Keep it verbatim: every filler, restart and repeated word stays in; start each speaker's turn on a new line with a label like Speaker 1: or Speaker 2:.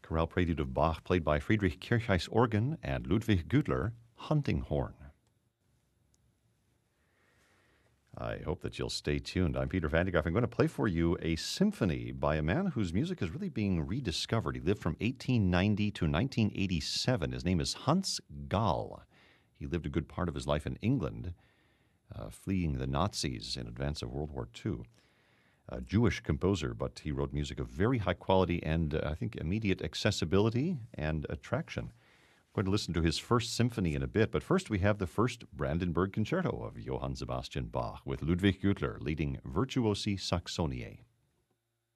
Speaker 1: Chorale Prelude of Bach, played by Friedrich Kirchheis organ and Ludwig Gütler, hunting horn. I hope that you'll stay tuned. I'm Peter Van de Graaff. I'm going to play for you a symphony by a man whose music is really being rediscovered. He lived from eighteen ninety to nineteen eighty-seven. His name is Hans Gall. He lived a good part of his life in England, uh, fleeing the Nazis in advance of World War Two. A Jewish composer, but he wrote music of very high quality and, uh, I think, immediate accessibility and attraction. We're going to listen to his first symphony in a bit, but first we have the first Brandenburg Concerto of Johann Sebastian Bach with Ludwig Gütler leading Virtuosi Saxoniae.